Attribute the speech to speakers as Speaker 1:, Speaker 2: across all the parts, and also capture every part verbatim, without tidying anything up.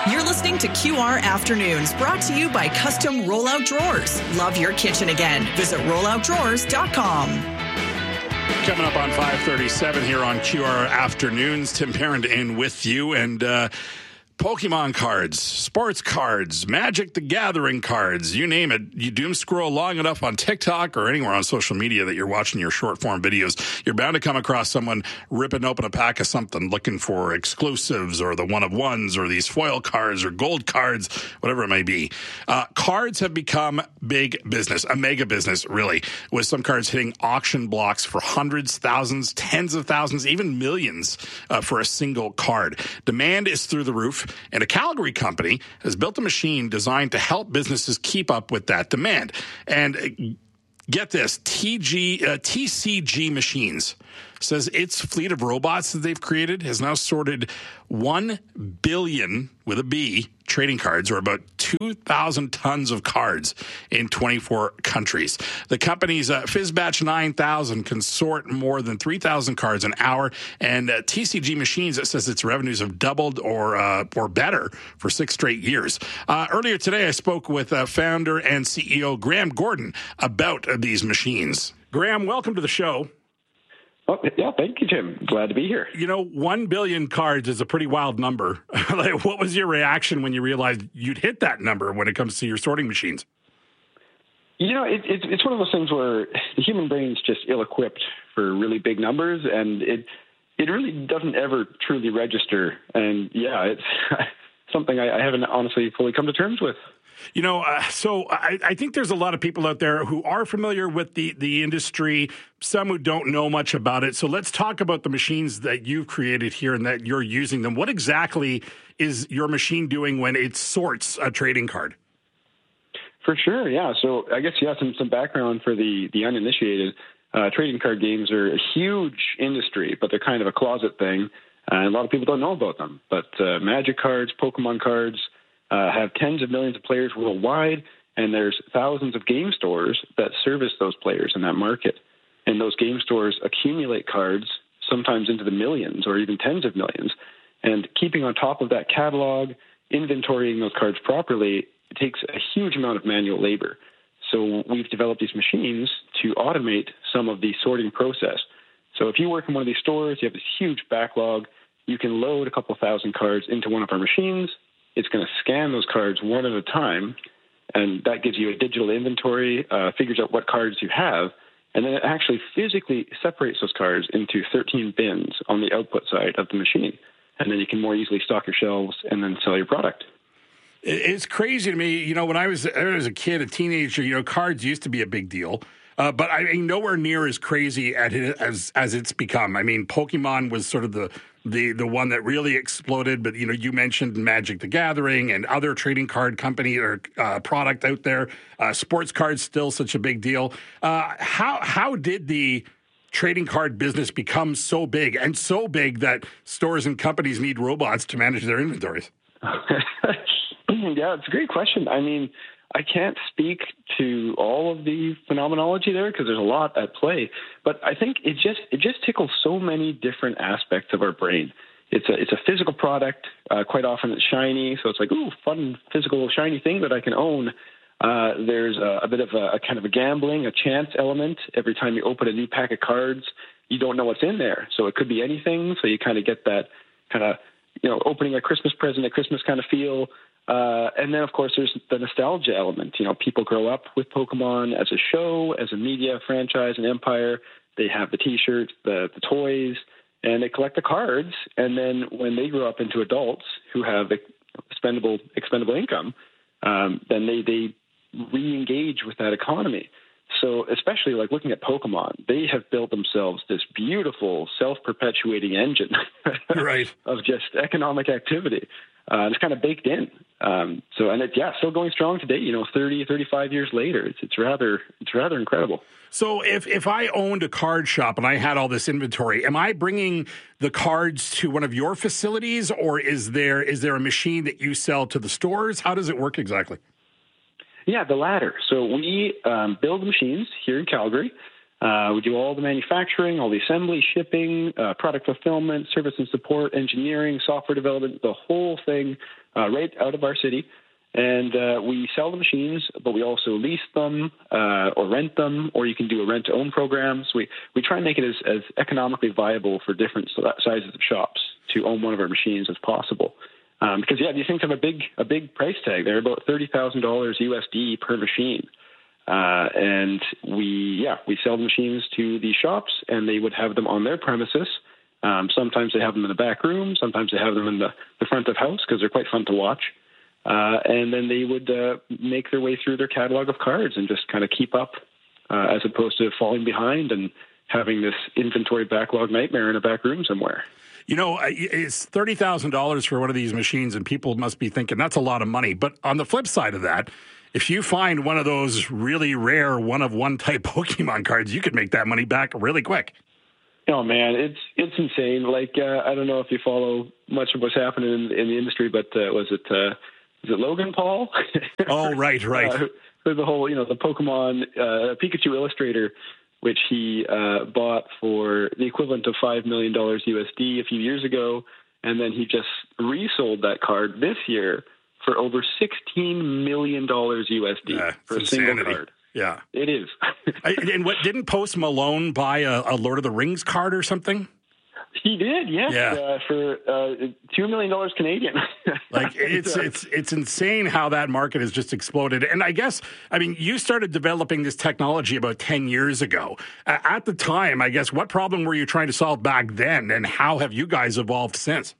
Speaker 1: You're listening to Q R Afternoons, brought to you by Custom Rollout Drawers. Love your kitchen again. Visit rollout drawers dot com.
Speaker 2: Coming up on five thirty-seven here on Q R Afternoons, Tim Parent in with you, and uh, Pokemon cards, sports cards, Magic the Gathering cards, you name it. You doom scroll long enough on TikTok or anywhere on social media that you're watching your short form videos, you're bound to come across someone ripping open a pack of something, looking for exclusives or the one of ones or these foil cards or gold cards, whatever it may be. Uh, cards have become big business, a mega business, really, with some cards hitting auction blocks for hundreds, thousands, tens of thousands, even millions uh, for a single card. Demand is through the roof. And a Calgary company has built a machine designed to help businesses keep up with that demand. And uh, get this, T G, uh, T C G Machines says its fleet of robots that they've created has now sorted one billion, with a B, trading cards, or about two thousand tons of cards in twenty-four countries. The company's uh, FizzBatch nine thousand can sort more than three thousand cards an hour, and uh, T C G Machines, it says its revenues have doubled or uh, or better for six straight years. Uh, earlier today, I spoke with uh, founder and C E O Graham Gordon about uh, these machines. Graham, welcome to the show.
Speaker 3: Oh, yeah, thank you, Jim. Glad to be here.
Speaker 2: You know, one billion cards is a pretty wild number. Like, what was your reaction when you realized you'd hit that number when it comes to your sorting machines?
Speaker 3: You know, it, it, it's one of those things where the human brain's just ill-equipped for really big numbers, and it it really doesn't ever truly register. And, yeah, it's something I, I haven't honestly fully come to terms with.
Speaker 2: You know, uh, so I, I think there's a lot of people out there who are familiar with the, the industry, some who don't know much about it. So let's talk about the machines that you've created here and that you're using them. What exactly is your machine doing when it sorts a trading card?
Speaker 3: For sure, yeah. So I guess, yeah, some, some background for the, the uninitiated. Uh, trading card games are a huge industry, but they're kind of a closet thing. Uh, and a lot of people don't know about them. But uh, Magic cards, Pokemon cards, Uh, have tens of millions of players worldwide, and there's thousands of game stores that service those players in that market. And those game stores accumulate cards, sometimes into the millions or even tens of millions. And keeping on top of that catalog, inventorying those cards properly, it takes a huge amount of manual labor. So we've developed these machines to automate some of the sorting process. So if you work in one of these stores, you have this huge backlog, you can load a couple thousand cards into one of our machines. It's going to scan those cards one at a time, and that gives you a digital inventory, uh, figures out what cards you have, and then it actually physically separates those cards into thirteen bins on the output side of the machine. And then you can more easily stock your shelves and then sell your product.
Speaker 2: It's crazy to me. You know, when I was, I was a kid, a teenager, you know, cards used to be a big deal. Uh, but I mean, nowhere near as crazy at it as as it's become. I mean, Pokemon was sort of the the the one that really exploded. But you know, you mentioned Magic the Gathering and other trading card company or uh, product out there. Uh, sports cards still such a big deal. Uh, how how did the trading card business become so big and so big that stores and companies need robots to manage their inventories?
Speaker 3: Yeah, it's a great question. I mean, I can't speak to all of the phenomenology there because there's a lot at play, but I think it just it just tickles so many different aspects of our brain. It's a it's a physical product. Uh, quite often it's shiny, so it's like, ooh, fun physical shiny thing that I can own. Uh, there's a, a bit of a, a kind of a gambling, a chance element. Every time you open a new pack of cards, you don't know what's in there, so it could be anything. So you kind of get that kind of, you know, opening a Christmas present at Christmas kind of feel. Uh, and then, of course, there's the nostalgia element. You know, people grow up with Pokemon as a show, as a media franchise, an empire. They have the T-shirts, the, the toys, and they collect the cards. And then when they grow up into adults who have expendable, expendable income, um, then they, they re-engage with that economy. So especially like looking at Pokemon, they have built themselves this beautiful self-perpetuating engine
Speaker 2: right.
Speaker 3: of just economic activity. Uh, it's kind of baked in. Um, so, and it, yeah, still going strong today, you know, thirty, thirty-five years later. It's, it's rather, it's rather incredible.
Speaker 2: So if, if I owned a card shop and I had all this inventory, am I bringing the cards to one of your facilities, or is there, is there a machine that you sell to the stores? How does it work exactly?
Speaker 3: Yeah, the latter. So we um, build machines here in Calgary. Uh, we do all the manufacturing, all the assembly, shipping, uh, product fulfillment, service and support, engineering, software development, the whole thing uh, right out of our city. And uh, we sell the machines, but we also lease them uh, or rent them, or you can do a rent-to-own program. So we, we try and make it as, as economically viable for different sizes of shops to own one of our machines as possible. Um, because, yeah, these things have a big a big price tag. They're about thirty thousand dollars U S D per machine. Uh, and we, yeah, we sell the machines to the shops, and they would have them on their premises. Um, sometimes they have them in the back room. Sometimes they have them in the, the front of house because they're quite fun to watch. Uh, and then they would uh, make their way through their catalog of cards and just kind of keep up uh, as opposed to falling behind and having this inventory backlog nightmare in a back room somewhere.
Speaker 2: You know, it's thirty thousand dollars for one of these machines, and people must be thinking that's a lot of money. But on the flip side of that, if you find one of those really rare one-of-one type Pokemon cards, you could make that money back really quick.
Speaker 3: Oh, man, it's it's insane. Like, uh, I don't know if you follow much of what's happening in, in the industry, but uh, was it... Uh, Is it Logan Paul?
Speaker 2: Oh, right, right.
Speaker 3: uh, the whole, you know, the Pokemon uh, Pikachu Illustrator, which he uh, bought for the equivalent of five million dollars U S D a few years ago, and then he just resold that card this year for over sixteen million dollars U S D
Speaker 2: yeah,
Speaker 3: for a
Speaker 2: insanity.
Speaker 3: single card.
Speaker 2: Yeah.
Speaker 3: It is.
Speaker 2: I, and what, didn't Post Malone buy a, a Lord of the Rings card or something?
Speaker 3: He did, yes,
Speaker 2: yeah.
Speaker 3: uh, for uh, two million dollars Canadian.
Speaker 2: Like it's it's it's insane how that market has just exploded. And I guess, I mean, you started developing this technology about ten years ago. Uh, at the time, I guess, what problem were you trying to solve back then, and how have you guys evolved since?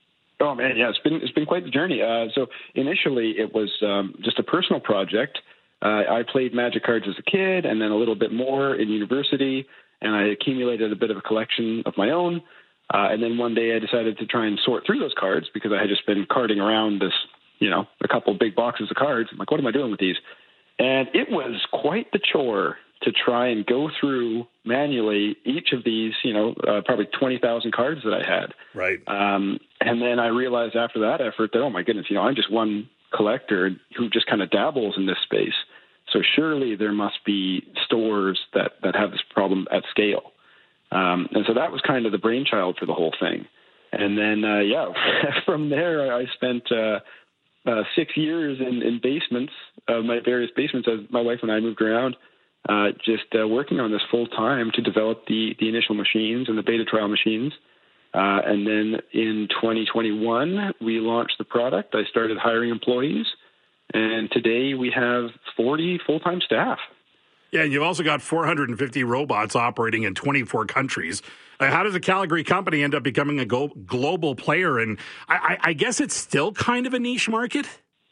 Speaker 3: Oh man, yeah, it's been it's been quite the journey. Uh, so initially, it was um, just a personal project. Uh, I played Magic cards as a kid, and then a little bit more in university, and I accumulated a bit of a collection of my own. Uh, and then one day I decided to try and sort through those cards because I had just been carting around this, you know, a couple big boxes of cards. I'm like, what am I doing with these? And it was quite the chore to try and go through manually each of these, you know, uh, probably twenty thousand cards that I had.
Speaker 2: Right.
Speaker 3: Um, and then I realized after that effort that, oh my goodness, you know, I'm just one collector who just kind of dabbles in this space. So surely there must be stores that, that have this problem at scale. Um, and so that was kind of the brainchild for the whole thing. And then, uh, yeah, from there, I spent uh, uh, six years in, in basements, uh, my various basements, as my wife and I moved around, uh, just uh, working on this full time to develop the, the initial machines and the beta trial machines. Uh, and then in twenty twenty-one, we launched the product. I started hiring employees. And today we have forty full-time staff.
Speaker 2: Yeah, and you've also got four hundred fifty robots operating in twenty-four countries. Uh, how does a Calgary company end up becoming a go- global player? And I, I, I guess it's still kind of a niche market?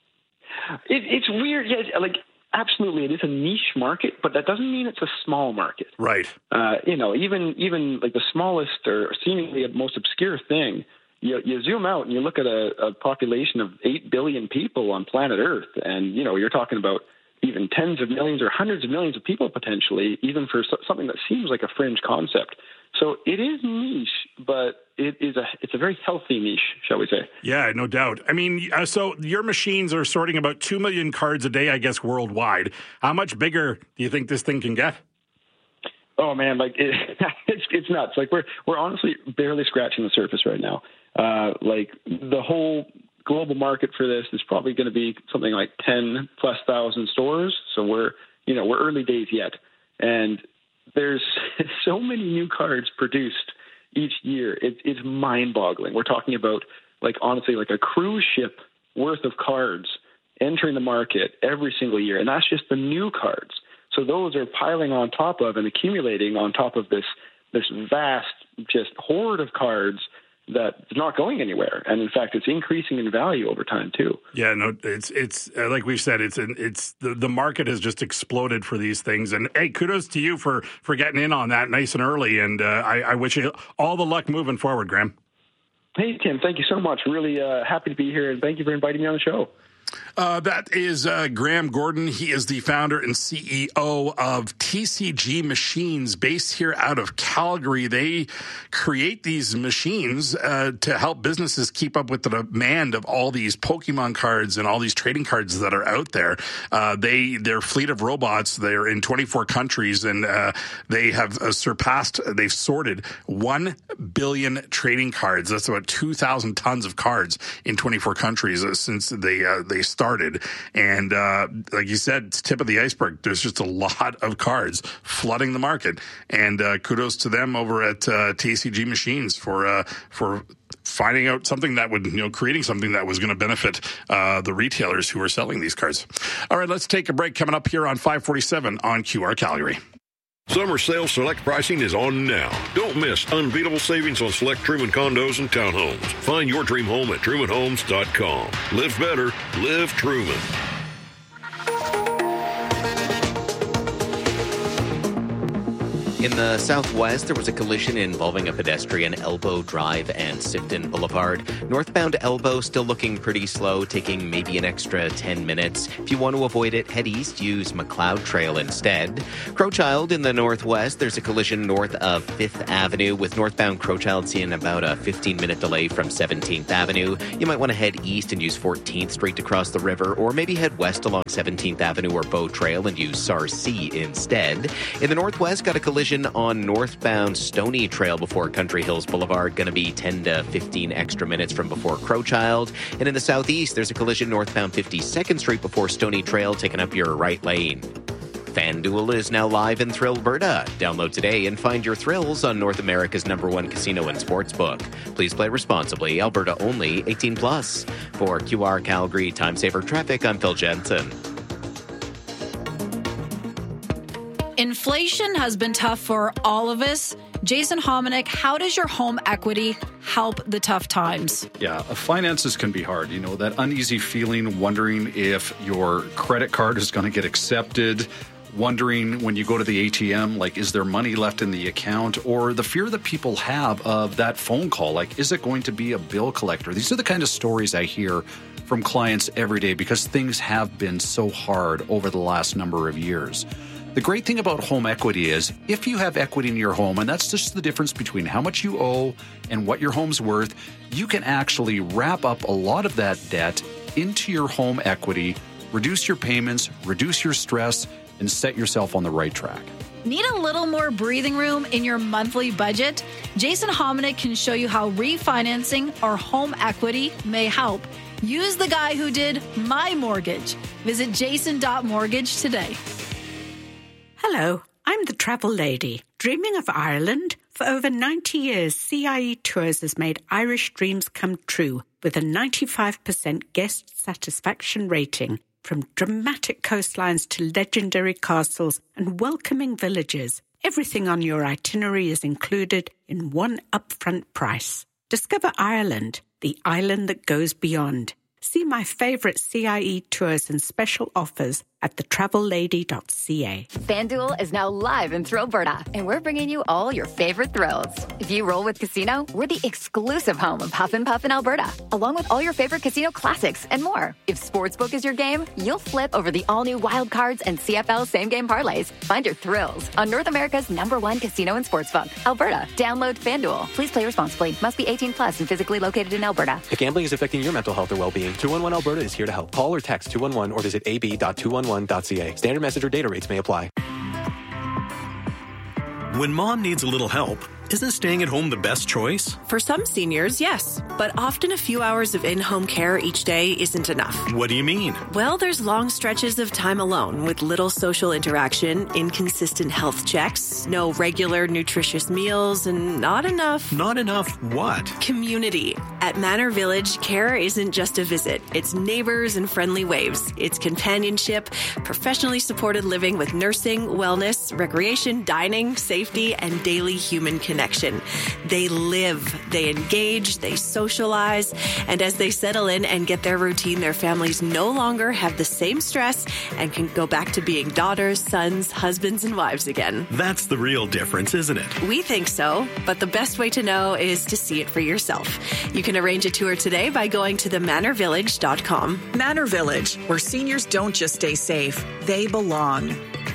Speaker 3: It, it's weird. Yeah, like, absolutely, it is a niche market, but that doesn't mean it's a small market.
Speaker 2: Right.
Speaker 3: Uh, you know, even even like the smallest or seemingly most obscure thing, you, you zoom out and you look at a, a population of eight billion people on planet Earth, and, you know, you're talking about even tens of millions or hundreds of millions of people potentially, even for something that seems like a fringe concept. So it is niche, but it is a it's a very healthy niche, shall we say.
Speaker 2: Yeah, no doubt. I mean, uh, so your machines are sorting about two million cards a day, I guess, worldwide. How much bigger do you think this thing can get?
Speaker 3: Oh, man, like it, it's it's nuts. Like we're we're honestly barely scratching the surface right now. Uh, like the whole global market for this is probably going to be something like ten plus thousand stores. So we're, you know, we're early days yet. And there's so many new cards produced each year. It, it's mind boggling. We're talking about, like, honestly, like a cruise ship worth of cards entering the market every single year. And that's just the new cards. So those are piling on top of and accumulating on top of this, this vast just horde of cards that's not going anywhere, and in fact, it's increasing in value over time too.
Speaker 2: Yeah, no, it's it's uh, like we've said, it's an, it's the, the market has just exploded for these things. And hey, kudos to you for for getting in on that nice and early. And uh, I, I wish you all the luck moving forward, Graham.
Speaker 3: Hey Tim, thank you so much. Really uh, happy to be here, and thank you for inviting me on the show.
Speaker 2: Uh, that is uh, Graham Gordon. He is the founder and C E O of T C G Machines, based here out of Calgary. They create these machines uh, to help businesses keep up with the demand of all these Pokemon cards and all these trading cards that are out there. Uh, they, their fleet of robots, they're in twenty-four countries, and uh, they have uh, surpassed, they've sorted one billion trading cards. That's about two thousand tons of cards in twenty-four countries uh, since they, uh, they started. And uh, like you said, it's tip of the iceberg. There's just a lot of cards flooding the market. And uh, kudos to them over at uh, T C G Machines for uh, for finding out something that would, you know, creating something that was going to benefit uh, the retailers who are selling these cards. All right, let's take a break. Coming up here on five forty-seven on Q R Calgary.
Speaker 4: Summer sale select pricing is on now. Don't miss unbeatable savings on select Truman condos and townhomes. Find your dream home at truman homes dot com. Live better, live Truman.
Speaker 5: In the southwest, there was a collision involving a pedestrian, Elbow Drive and Sifton Boulevard. Northbound Elbow still looking pretty slow, taking maybe an extra ten minutes. If you want to avoid it, head east, use McLeod Trail instead. Crowchild in the northwest, there's a collision north of fifth Avenue, with northbound Crowchild seeing about a fifteen-minute delay from seventeenth Avenue. You might want to head east and use fourteenth Street to cross the river, or maybe head west along seventeenth Avenue or Bow Trail and use Sarcee instead. In the northwest, got a collision on northbound Stony Trail before Country Hills Boulevard, going to be ten to fifteen extra minutes from before Crowchild. And in the southeast, there's a collision northbound fifty-second Street before Stony Trail, taking up your right lane. FanDuel is now live in Thrillberta. Download today and find your thrills on North America's number one casino and sportsbook. Please play responsibly. Alberta only, eighteen plus. For Q R Calgary Time Saver Traffic, I'm Phil Jensen.
Speaker 6: Inflation has been tough for all of us. Jason Hominick, how does your home equity help the tough times?
Speaker 7: Yeah, finances can be hard. You know, that uneasy feeling, wondering if your credit card is going to get accepted, wondering when you go to the A T M, like, is there money left in the account? Or the fear that people have of that phone call, like, is it going to be a bill collector? These are the kind of stories I hear from clients every day because things have been so hard over the last number of years. The great thing about home equity is if you have equity in your home, and that's just the difference between how much you owe and what your home's worth, you can actually wrap up a lot of that debt into your home equity, reduce your payments, reduce your stress, and set yourself on the right track.
Speaker 6: Need a little more breathing room in your monthly budget? Jason Hominick can show you how refinancing or home equity may help. Use the guy who did my mortgage. Visit jason dot mortgage today.
Speaker 8: Hello, I'm the travel lady. Dreaming of Ireland? For over ninety years, C I E Tours has made Irish dreams come true with a ninety-five percent guest satisfaction rating. From dramatic coastlines to legendary castles and welcoming villages, everything on your itinerary is included in one upfront price. Discover Ireland, the island that goes beyond. See my favorite C I E tours and special offers at the travel lady dot c a.
Speaker 9: FanDuel is now live in Thrillberta, and we're bringing you all your favorite thrills. If you roll with Casino, we're the exclusive home of Huff and Puff in Alberta, along with all your favorite casino classics and more. If Sportsbook is your game, you'll flip over the all-new Wild Cards and C F L same-game parlays. Find your thrills on North America's number one casino and sportsbook, Alberta. Download FanDuel. Please play responsibly. Must be eighteen plus and physically located in Alberta.
Speaker 10: If gambling is affecting your mental health or well-being, two one one Alberta is here to help. Call or text two one one or visit a b dot two one one dot c a. Standard message or data rates may apply.
Speaker 11: When mom needs a little help, isn't staying at home the best choice?
Speaker 12: For some seniors, yes. But often a few hours of in-home care each day isn't enough.
Speaker 11: What do you mean?
Speaker 12: Well, there's long stretches of time alone with little social interaction, inconsistent health checks, no regular nutritious meals, and not enough...
Speaker 11: Not enough what?
Speaker 12: Community. At Manor Village, care isn't just a visit. It's neighbors and friendly waves. It's companionship, professionally supported living with nursing, wellness, recreation, dining, safety, and daily human connection. Connection. They live, they engage, they socialize, and as they settle in and get their routine, their families no longer have the same stress and can go back to being daughters, sons, husbands, and wives again.
Speaker 11: That's the real difference, isn't it?
Speaker 12: We think so, but the best way to know is to see it for yourself. You can arrange a tour today by going to the manor village dot com.
Speaker 1: Manor Village, where seniors don't just stay safe, they belong.